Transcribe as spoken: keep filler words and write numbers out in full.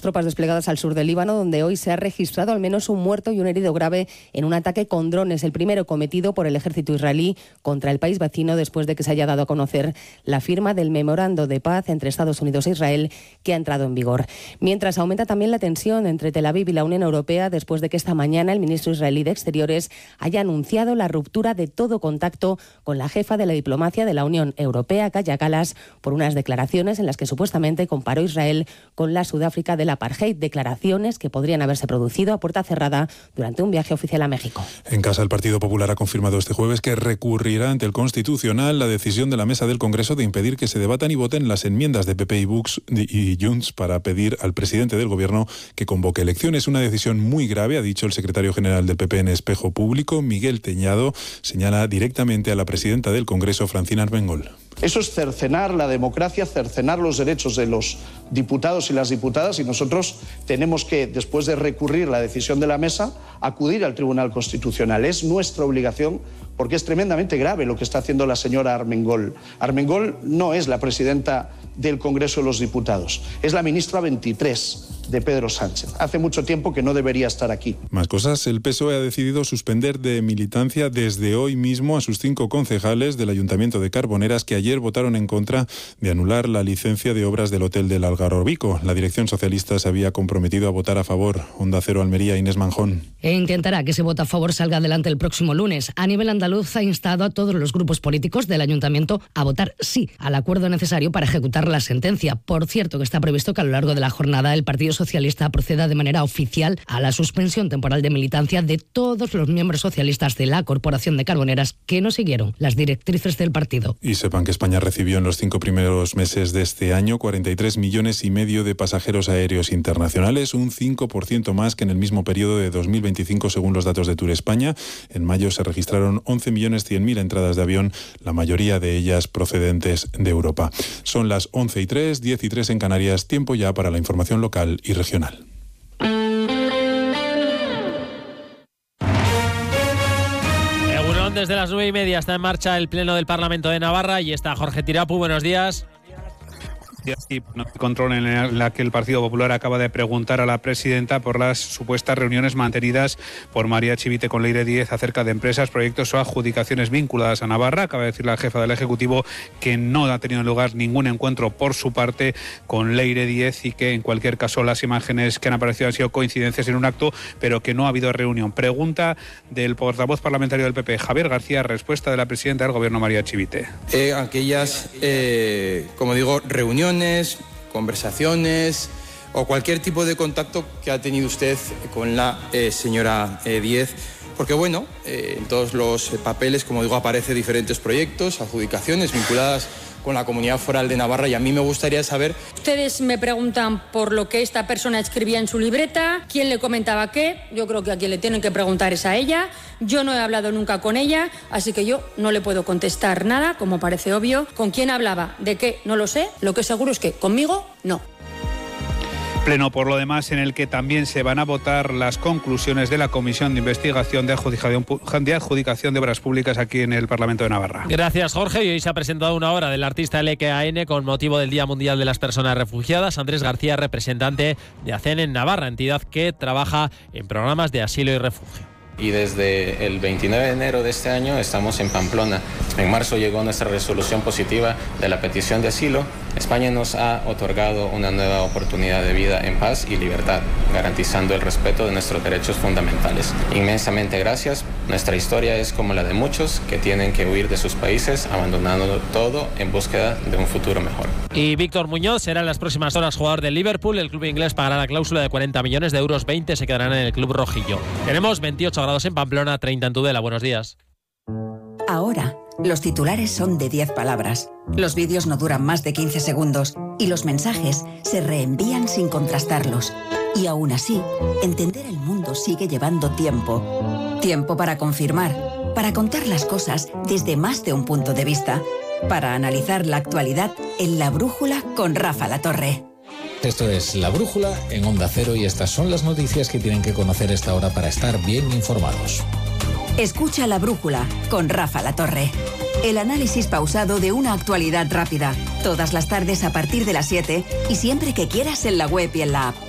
tropas desplegadas al sur del Líbano, donde hoy se ha registrado al menos un muerto y un herido grave en un ataque con drones, el primero cometido por el ejército israelí contra el país vecino después de que se haya dado a conocer la firma del memorando de paz entre Estados Unidos e Israel que ha entrado en vigor. Mientras aumenta también la tensión entre Tel Aviv y la Unión Europea después de que esta mañana el ministro israelí de Exteriores haya anunciado la ruptura de todo contacto con la jefa de la diplomacia de la Unión Europea, Kaja Kallas, por unas declaraciones en las que supuestamente comparó Israel con la Sudáfrica del apartheid, declaraciones que podrían haberse producido a puerta cerrada durante un viaje oficial a México. En casa, el Partido Popular ha confirmado este jueves que recurrirá ante el Constitucional la decisión de la Mesa del Congreso de impedir que se debatan y voten las enmiendas de P P y Vox y Junts para pedir al presidente del Gobierno que convoque elecciones. Una decisión muy grave, ha dicho el secretario general del P P en Espejo Público, Miguel Teñado, señala directamente a la presidenta del Congreso, Francina Armengol. Eso es cercenar la democracia, cercenar los derechos de los diputados y las diputadas, y nosotros tenemos que, después de recurrir la decisión de la mesa, acudir al Tribunal Constitucional. Es nuestra obligación, porque es tremendamente grave lo que está haciendo la señora Armengol. Armengol no es la presidenta del Congreso de los Diputados, es la ministra veintitrés de Pedro Sánchez. Hace mucho tiempo que no debería estar aquí. Más cosas. El P S O E ha decidido suspender de militancia desde hoy mismo a sus cinco concejales del Ayuntamiento de Carboneras que ayer votaron en contra de anular la licencia de obras del Hotel del Algarrobico. La dirección socialista se había comprometido a votar a favor. Onda Cero Almería, Inés Manjón. E intentará que ese voto a favor salga adelante el próximo lunes. A nivel andaluz ha instado a todos los grupos políticos del Ayuntamiento a votar sí al acuerdo necesario para ejecutar la sentencia. Por cierto, que está previsto que a lo largo de la jornada el Partido Socialista proceda de manera oficial a la suspensión temporal de militancia de todos los miembros socialistas de la Corporación de Carboneras que no siguieron las directrices del partido. Y sepan que España recibió en los cinco primeros meses de este año cuarenta y tres millones y medio de pasajeros aéreos internacionales, un cinco por ciento más que en el mismo periodo de dos mil veinticinco según los datos de Tour España. En mayo se registraron once millones cien mil entradas de avión, la mayoría de ellas procedentes de Europa. Son las once y tres, diez y tres en Canarias, tiempo ya para la información local y regional. Desde las nueve y media está en marcha el Pleno del Parlamento de Navarra y está Jorge Tirapu. Buenos días. Y control en la que el Partido Popular acaba de preguntar a la presidenta por las supuestas reuniones mantenidas por María Chivite con Leire Díez acerca de empresas, proyectos o adjudicaciones vinculadas a Navarra. Acaba de decir la jefa del Ejecutivo que no ha tenido lugar ningún encuentro por su parte con Leire Díez y que en cualquier caso las imágenes que han aparecido han sido coincidencias en un acto, pero que no ha habido reunión. Pregunta del portavoz parlamentario del P P, Javier García, respuesta de la presidenta del Gobierno, María Chivite. Eh, aquellas, eh, como digo, reuniones, conversaciones o cualquier tipo de contacto que ha tenido usted con la eh, señora eh, Díez, porque bueno, eh, en todos los papeles, como digo, aparecen diferentes proyectos, adjudicaciones vinculadas con la Comunidad Foral de Navarra, y a mí me gustaría saber... Ustedes me preguntan por lo que esta persona escribía en su libreta, quién le comentaba qué. Yo creo que a quien le tienen que preguntar es a ella. Yo no he hablado nunca con ella, así que yo no le puedo contestar nada, como parece obvio. ¿Con quién hablaba? ¿De qué? No lo sé. Lo que seguro es que conmigo, no. Pleno, por lo demás, en el que también se van a votar las conclusiones de la Comisión de Investigación de Adjudicación de, adjudicación de Obras Públicas aquí en el Parlamento de Navarra. Gracias, Jorge. Y hoy se ha presentado una obra del artista L K A N con motivo del Día Mundial de las Personas Refugiadas. Andrés García, representante de A C E N en Navarra, entidad que trabaja en programas de asilo y refugio. Y desde el veintinueve de enero de este año estamos en Pamplona. En marzo llegó nuestra resolución positiva de la petición de asilo. España nos ha otorgado una nueva oportunidad de vida en paz y libertad, garantizando el respeto de nuestros derechos fundamentales. Inmensamente gracias. Nuestra historia es como la de muchos que tienen que huir de sus países, abandonando todo en búsqueda de un futuro mejor. Y Víctor Muñoz será en las próximas horas jugador del Liverpool. El club inglés pagará la cláusula de cuarenta millones de euros, veinte se quedarán en el club rojillo. Tenemos veintiocho grados en Pamplona, treinta en Tudela. Buenos días. Ahora, los titulares son de diez palabras. Los vídeos no duran más de quince segundos y los mensajes se reenvían sin contrastarlos. Y aún así, entender el mundo sigue llevando tiempo. Tiempo para confirmar, para contar las cosas desde más de un punto de vista, para analizar la actualidad en La Brújula con Rafa Latorre. Esto es La Brújula en Onda Cero y estas son las noticias que tienen que conocer esta hora para estar bien informados. Escucha La Brújula con Rafa Latorre. El análisis pausado de una actualidad rápida. Todas las tardes a partir de las siete y siempre que quieras en la web y en la app.